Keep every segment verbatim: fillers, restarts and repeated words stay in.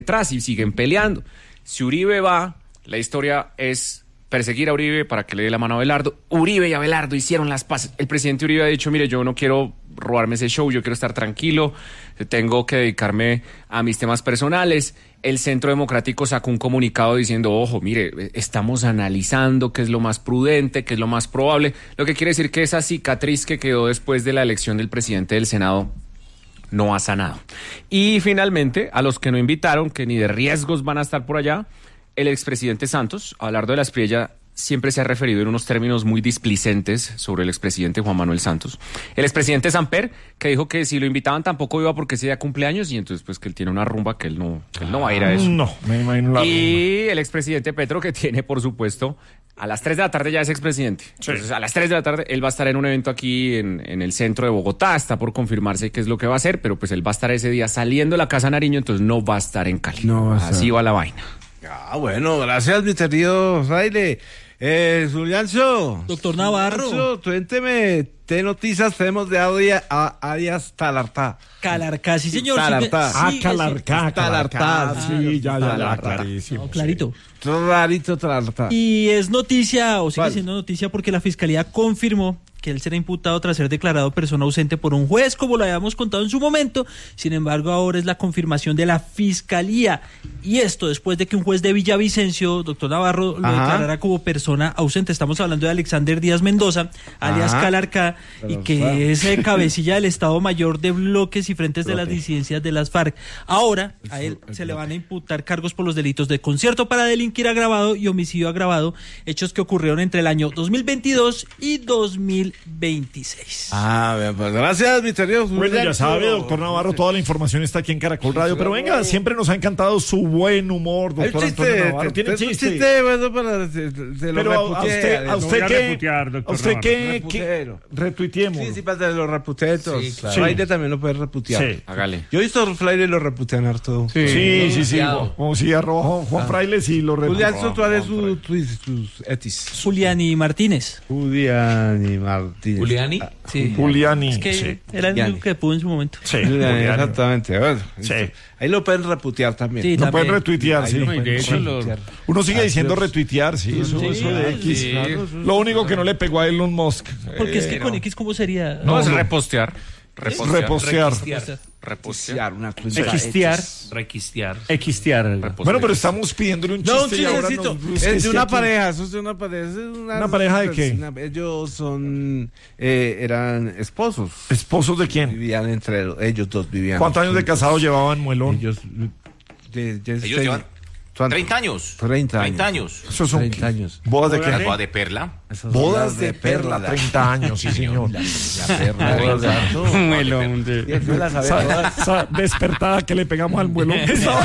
detrás y siguen peleando. Si Uribe va, la historia es perseguir a Uribe para que le dé la mano a Abelardo. Uribe y Abelardo hicieron las paces. El presidente Uribe ha dicho, mire, yo no quiero robarme ese show, yo quiero estar tranquilo, tengo que dedicarme a mis temas personales. El Centro Democrático sacó un comunicado diciendo, ojo, mire, estamos analizando qué es lo más prudente, qué es lo más probable, lo que quiere decir que esa cicatriz que quedó después de la elección del presidente del Senado no ha sanado. Y finalmente, a los que no invitaron, que ni de riesgos van a estar por allá, el expresidente Santos, Abelardo de la Espriella, siempre se ha referido en unos términos muy displicentes sobre el expresidente Juan Manuel Santos. El expresidente Samper, que dijo que si lo invitaban tampoco iba porque ese día cumpleaños y entonces pues que él tiene una rumba que él no, que él no va a ir a eso. No, me imagino la Y rumba. el expresidente Petro, que tiene, por supuesto, a las tres de la tarde ya es expresidente. Sí. Entonces a las tres de la tarde él va a estar en un evento aquí en, en el centro de Bogotá, está por confirmarse qué es lo que va a hacer, pero pues él va a estar ese día saliendo de la Casa Nariño, entonces no va a estar en Cali. No va a estar. Así va la vaina. Ah, bueno, gracias, mi querido Fraile. Eh, Zulianzo. Doctor Navarro. Zulianzo, cuénteme, ¿qué noticias tenemos de Arias, a Arias Talartá? Calarcá, sí, señor. Talartá. Sí, Ah, sí, Calarcá, Talartá, Calarcá, sí, ya, ya, ya, Talartá. clarísimo. No, clarito. Rarito Talartá. Y es noticia, o sigue ¿Cuál? siendo noticia, porque la Fiscalía confirmó que él será imputado tras ser declarado persona ausente por un juez, como lo habíamos contado en su momento. Sin embargo, ahora es la confirmación de la Fiscalía. Y esto después de que un juez de Villavicencio, doctor Navarro, lo Ajá. declarara como persona ausente. Estamos hablando de Alexander Díaz Mendoza, alias Ajá. Calarcá, y Pero, que claro. es eh, cabecilla del Estado Mayor de bloques y frentes de las Bloque. disidencias de las FARC. Ahora, a él se le van a imputar cargos por los delitos de concierto para delinquir agravado y homicidio agravado, hechos que ocurrieron entre el año dos mil veintidós y dos mil veintiséis. Ah, bien, pues gracias, mi querido Bueno, ya Zulianzo. sabe, doctor Navarro, toda la información está aquí en Caracol Radio. Pero venga, siempre nos ha encantado su buen humor, Hay un doctor chiste, Antonio Navarro. te- Tiene te- un chiste. chiste, bueno, para, se, se lo Pero a, a reputeé, usted, a no usted voy a que, reputear, doctor a usted Navarro. que, Reputero. que retuiteemos. Sí, sí, para los reputetos. Sí, claro. Fraile también lo puede reputear. Sí. Hágale. Yo he visto a Fraile lo reputean harto. Sí, sí, sí. Como si arroba Juan, Juan Fraile, sí lo Julián retuiteó. Sotuar es su, tu- sus etis. Juliani Martínez. Julián y Martínez. ¿Juliani? Ah, Sí. Juliani, Es que sí. era el Juliani. único que pudo en su momento. Sí, Julián, Juliani. exactamente. Bueno, Sí. ahí lo pueden reputear también. Sí, Lo también. pueden retuitear, Ahí sí. lo No, y de pueden hecho lo- retuitear. Uno sigue Ah, diciendo Dios. retuitear, sí, eso, Sí, eso de X. sí. Lo único que no le pegó a Elon Musk. Porque es Eh, que con X, ¿cómo sería? No, No, es no. repostear. Repostear. Repostear. Requistear. Repostear. Una cuenta Equistear. X. Requistear. Equistear. Repostear. Bueno, pero estamos pidiéndole un chiste No, un y ahora chistecito. nos- Es de una aquí. pareja, eso es de una pareja. Es una, ¿Una pareja de qué? una- ellos son, eh, eran esposos. ¿Esposos de quién? Vivían entre ellos dos, vivían. ¿Cuántos años de juntos. casado llevaban Muelón? Ellos, de, de- Ellos de- llevan ¿cuánto? treinta años. treinta treinta años. Esos son treinta años. ¿Bodas de ¿Bodas La qué? boda de perla. Esas Bodas son de las perla, treinta años, sí señor. La perla, exacto. Melón de- Y eso la sabe Esa, todas. esa despertada que le pegamos al Muelón. Estaba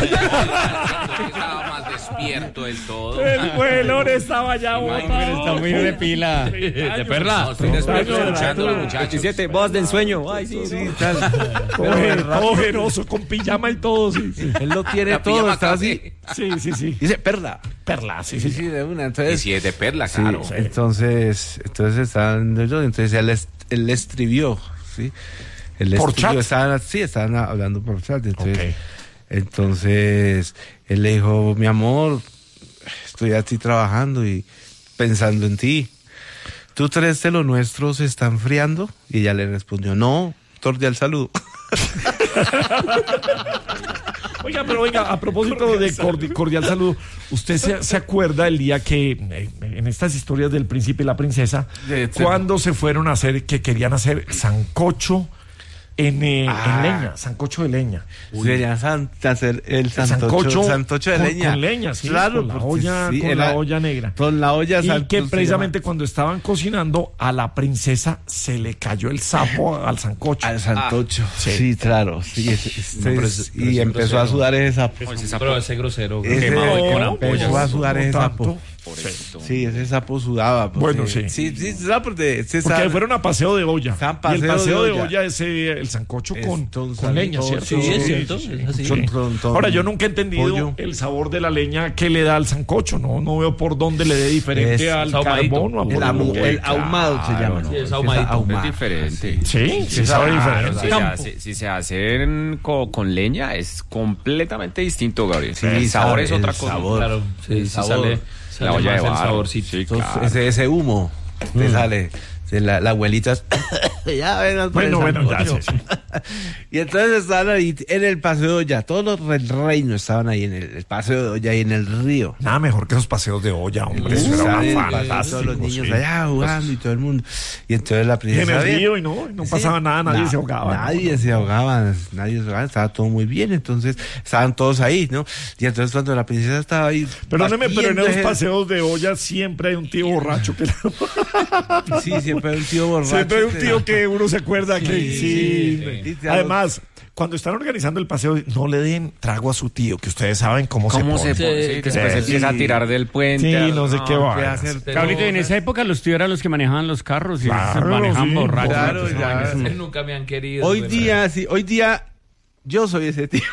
ya- Estaba más despierto del todo. el Muelón estaba ya botado. Está muy de pila. De perla. No, estoy despierto Años, escuchando a los años. muchachos. veintisiete, bodas de ensueño. Ay, sí, sí. Tal. Todo, todo ojeroso, con pijama y todo. Sí, sí, Él lo tiene La todo, pijama está así. café. sí. sí, sí. Dice perla. Perla, sí, Sí, sí. sí, de una. Y Entonces, si es de perla, sí, claro. entonces, entonces estaban ellos, entonces él, est- él le escribió, ¿sí? Él le ¿Por escribió, chat? estaban, sí, estaban hablando por chat. Entonces, Ok. entonces él le dijo, mi amor, estoy aquí trabajando y pensando en ti. ¿Tú crees que lo nuestro se está enfriando? Y ella le respondió, no, cordial saludo. Oiga, pero oiga, a propósito de cordi- cordial saludo, ¿usted se, se acuerda el día que eh, en estas historias del príncipe y la princesa, De- cuando se fueron a hacer, que querían hacer sancocho en, eh, Ah. en leña, sancocho de leña? Sería san- hacer el santocho, sancocho santocho de con- leña. con leña, sí, claro, con la porque olla- sí, con era- la olla negra. Con la olla Y santo que se precisamente llama. cuando estaban cocinando, a la princesa se le cayó el sapo al sancocho. Al santocho. sí. sí. claro. Sí, ese- ese- No, pero es- pero y es empezó a grosero. sudar ese sapo. Pero ese grosero. Ese- Quemado y con No, ampollas. empezó a sudar no ese tanto. sapo. Sí, ese sapo sudaba. porque- Bueno, sí. Sí, sí, sudaba porque ese Porque sapo- fueron a paseo de olla. Estaban Y el paseo paseo de de olla. olla, ese, el el sancocho Es con, todo con leña, sancocho. ¿cierto? Sí, es cierto, es así. Son- Ton- ton- Ahora, yo nunca he entendido pollo. el sabor de la leña que le da al sancocho, ¿no? No veo por dónde le dé diferente Es al ahumadito. carbón o a El, por amu- lo que- el ahumado se llama. Sí, es ¿no? ahumadito. ahumado. Es diferente. Sí, sí, es sabe raro, diferente. Si se, Campo. hace, si se hacen co- con leña es completamente distinto, Gabriel. Sí, el sabor sabe, es otra el cosa. sabor. Claro, sí, El sí sabor. sale, sale La olla más de el barro. saborcito. Sí, Entonces, claro. ese, ese humo te sale. de La, la abuelita. ya ven, Bueno, bueno, ya, sí, sí. Y entonces estaban ahí en el paseo de olla. Todos los del reino estaban ahí en el, el paseo de olla y en el río. Nada mejor que esos paseos de olla, hombre. Eso Estaban en el era paseo, fantástico. todos los niños sí. allá jugando y todo el mundo. Y entonces la Y en princesa. el bien, río y no, no Sí. pasaba nada, nadie Na- se ahogaba. ¿no? Nadie se ahogaba, nadie se ahogaba, estaba todo muy bien, entonces estaban todos ahí, ¿no? Y entonces cuando la princesa estaba ahí. Perdóneme, pero en batiendo esos el- paseos de olla siempre hay un tío borracho que Sí, siempre hay un tío borracho. siempre hay un que- tío que uno se acuerda que sí. sí, sí. Además, cuando están organizando el paseo, no le den trago a su tío, que ustedes saben cómo, ¿Cómo se se pone. pone? Sí, Sí, que después sí. empieza a tirar del puente. Sí, al- no sé qué ¿qué va. hacer? Pero- Cabrito, en esa época los tíos eran los que manejaban los carros y Claro, se manejaban sí, borrachos. claro, Esa ya. vaina es un- Ustedes nunca me han querido. Hoy bueno. día, sí, hoy día yo soy ese tío.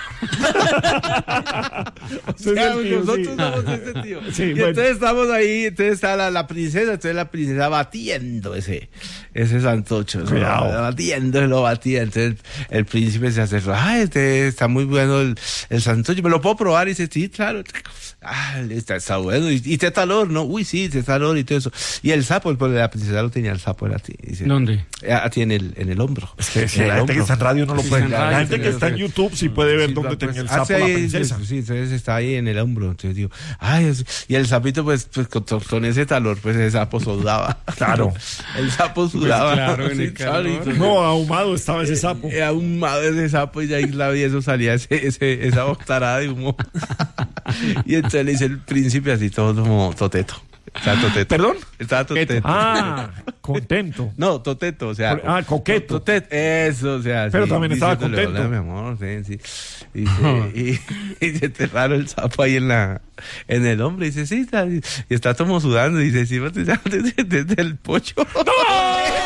Usted es Ya, el tío, nosotros sí. somos ese tío. Sí, y bueno. entonces estamos ahí, entonces está la, la princesa, entonces la princesa batiendo ese, ese santocho. ¿no? Cuidado. Batiendo, lo batía. Entonces el príncipe se acercó, ay, este, está muy bueno el, el santocho, ¿me lo puedo probar? Y dice, sí, claro. Ah, está, está bueno. Y, y tetalor, ¿no? Uy, sí, tetalor y todo eso. Y el sapo, pues la princesa lo tenía el sapo, era ti. Dice, ¿Dónde? a ti en el, en el hombro. Es que sí, En el la gente que hombro. está en radio no lo Sí, puede. está en La radio, gente que sí, está en sí. YouTube sí puede ver Sí, dónde pues, tenía el hace sapo la ahí, princesa. Sí, entonces está ahí en el hombro. Entonces digo, ay, es- y el sapito, pues, pues con, con ese talor, pues ese sapo sudaba. Claro. El sapo sudaba. claro, en el Sí, calor. clarito. No, ahumado estaba ese sapo. Era ahumado ese sapo y ahí la vi, eso salía ese, ese, esa boctarada de humo. Y entonces le dice el príncipe así todo como toteto. Estaba toteto. ¿Perdón? Estaba toteto. Ah, contento. No, toteto, o sea. Por- ah, coqueto. Toteto, eso, o sea. Pero sí, también estaba diciéndole, contento. "Hola, mi amor, sí, sí". Y, se, y, y se enterraron el sapo ahí en la en el hombro. Y dice, sí, está, y está como sudando. Y dice, sí, desde, desde el pocho. ¡No!